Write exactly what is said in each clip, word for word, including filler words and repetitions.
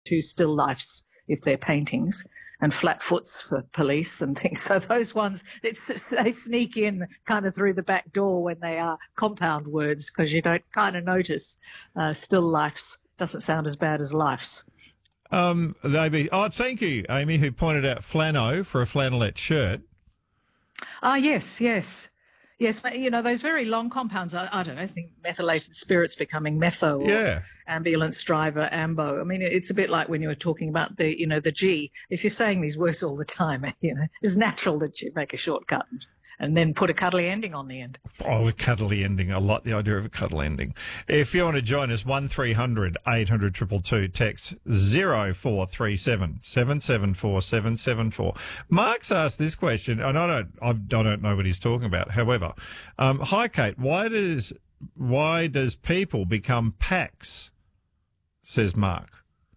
to still lifes if they're paintings, and flat foots for police and things. So those ones, it's, they sneak in kind of through the back door when they are compound words, because you don't kind of notice. Uh, still lifes doesn't sound as bad as lifes. Um, they be, oh, thank you, Amy, who pointed out flannel for a flannelette shirt. Ah, yes, yes. Yes, but, you know, those very long compounds, I, I don't know, I think methylated spirits becoming metho or Yeah. ambulance driver, ambo. I mean, it's a bit like when you were talking about the, you know, the G. If you're saying these words all the time, you know, it's natural that you make a shortcut and then put a cuddly ending on the end. Oh, a cuddly ending. I like the idea of a cuddly ending. If you want to join us, one three hundred eight hundred two two two, text zero four three seven seven seven four seven seven four. Mark's asked this question, and I don't, I don't know what he's talking about. However, um, hi, Kate, why does, why does people become packs? Says Mark.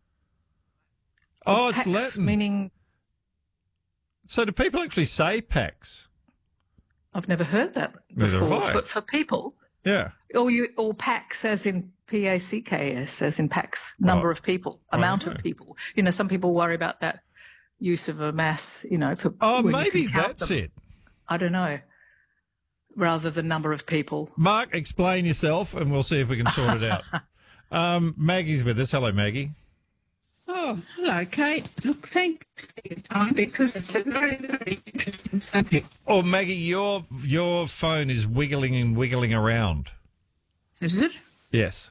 Oh, it's Pax, Latin. meaning... So do people actually say packs? I've never heard that Neither before. have I. But for people, Yeah. or you, or packs as in P A C K S, as in packs, number Oh. of people, Oh, amount okay. of people. You know, some people worry about that use of a mass, you know. For Oh, when you maybe can count that's them. it. I don't know. Rather than number of people. Mark, explain yourself, and we'll see if we can sort it out. um, Maggie's with us. Hello, Maggie. Oh, hello, Kate. Look, thanks for your time, because it's a very, very interesting subject. Oh, Maggie, your your phone is wiggling and wiggling around. Is it? Yes.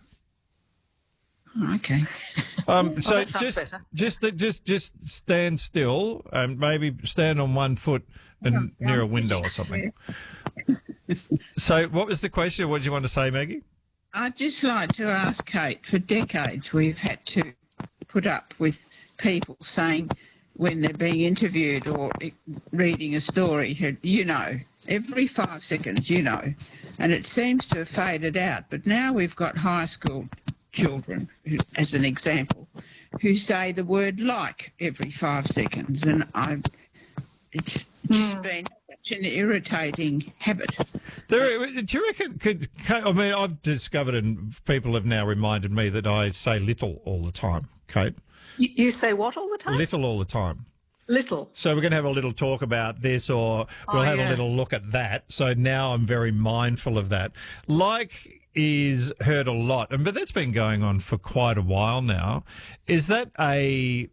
Oh, okay. Um, so that sounds just, better. just just just stand still and maybe stand on one foot and Yeah, near a yeah. window or something. So, what was the question? What did you want to say, Maggie? I'd just like to ask Kate, for decades we've had to put up with people saying when they're being interviewed or reading a story, you know, every five seconds, you know, and it seems to have faded out. But now we've got high school children, who, as an example, who say the word like every five seconds, and I've, it's just been such an irritating habit. There, do you reckon? Could, I mean, I've discovered, and people have now reminded me that I say little all the time, Kate. You, you say what all the time? Little all the time. Little. So we're going to have a little talk about this, or we'll Oh, have yeah. a little look at that. So now I'm very mindful of that. Like is heard a lot, and but that's been going on for quite a while now. Is that a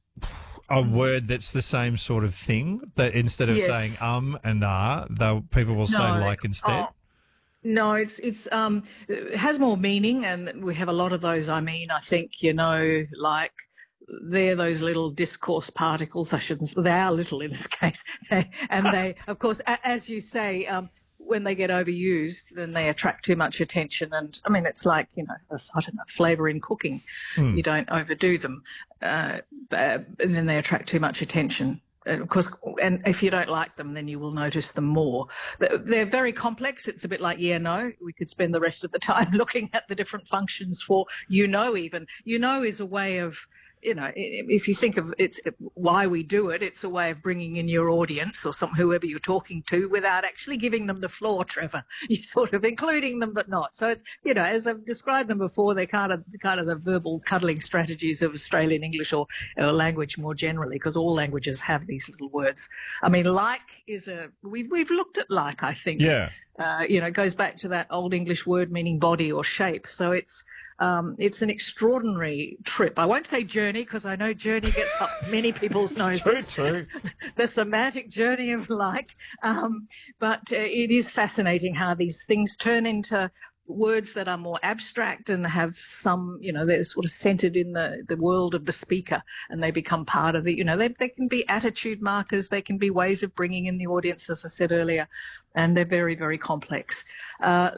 a word that's the same sort of thing, that instead of Yes. saying um and ah, though people will say No. like instead? Oh, no, it's it's um it has more meaning, and we have a lot of those. I mean, I think, you know, like they're those little discourse particles. I shouldn't. They are little in this case, they, and they, of course, a, as you say, um, when they get overused, then they attract too much attention. And I mean, it's like, you know, I don't know, flavour in cooking. Hmm. You don't overdo them, uh, and then they attract too much attention. And of course, and if you don't like them, then you will notice them more. They're, they're very complex. It's a bit like yeah, no. We could spend the rest of the time looking at the different functions for you know. Even you know is a way of, you know, if you think of it's why we do it, it's a way of bringing in your audience or some whoever you're talking to without actually giving them the floor, Trevor. You're sort of including them, but not. So it's, you know, as I've described them before, they're kind of kind of the verbal cuddling strategies of Australian English or uh, language more generally, because all languages have these little words. I mean, like is a we've we've looked at like, I think. Yeah. Uh, you know, it goes back to that old English word meaning body or shape. So it's um, it's an extraordinary trip. I won't say journey, because I know journey gets up many people's noses. True, true. The semantic journey of like. Um, but uh, it is fascinating how these things turn into words that are more abstract and have some, you know, they're sort of centered in the, the world of the speaker, and they become part of the, you know, they, they can be attitude markers, they can be ways of bringing in the audience, as I said earlier, and they're very, very complex. Uh,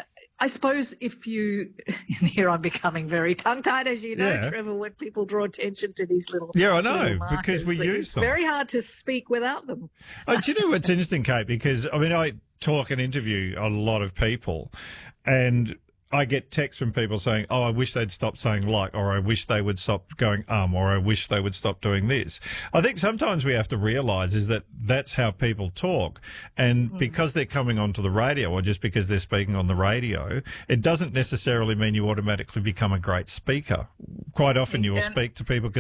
I suppose if you, and here I'm becoming very tongue-tied, as you know, Yeah. Trevor, when people draw attention to these little Yeah, I know, little because markers, we that use it's them. very hard to speak without them. Oh, do you know what's interesting, Kate? Because, I mean, I talk and interview a lot of people, and I get texts from people saying, oh, I wish they'd stop saying like, or I wish they would stop going um, or I wish they would stop doing this. I think sometimes we have to realise is that that's how people talk. And mm. because they're coming onto the radio, or just because they're speaking on the radio, it doesn't necessarily mean you automatically become a great speaker. Quite often you will And- speak to people